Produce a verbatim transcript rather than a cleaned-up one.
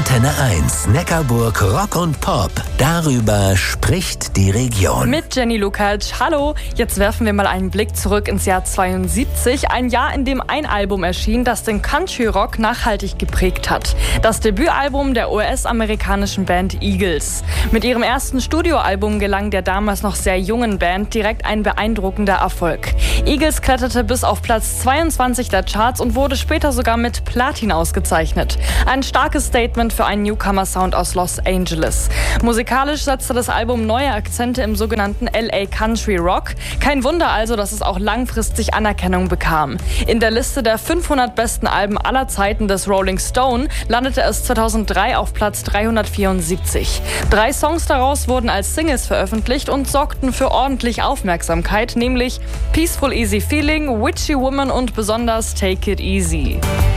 Antenne eins, Neckarburg Rock und Pop. Darüber spricht die Region. Mit Jenny Lukacs. Hallo, jetzt werfen wir mal einen Blick zurück ins Jahr zweiundsiebzig. Ein Jahr, in dem ein Album erschien, das den Country-Rock nachhaltig geprägt hat. Das Debütalbum der U S-amerikanischen Band Eagles. Mit ihrem ersten Studioalbum gelang der damals noch sehr jungen Band direkt ein beeindruckender Erfolg. Eagles kletterte bis auf Platz zweiundzwanzig der Charts und wurde später sogar mit Platin ausgezeichnet. Ein starkes Statement für einen Newcomer-Sound aus Los Angeles. Musikalisch setzte das Album neue Akzente im sogenannten L A Country Rock. Kein Wunder also, dass es auch langfristig Anerkennung bekam. In der Liste der fünfhundert besten Alben aller Zeiten des Rolling Stone landete es zweitausenddrei auf Platz dreihundertvierundsiebzig. Drei Songs daraus wurden als Singles veröffentlicht und sorgten für ordentlich Aufmerksamkeit, nämlich Peaceful Easy Feeling, Witchy Woman und besonders Take It Easy.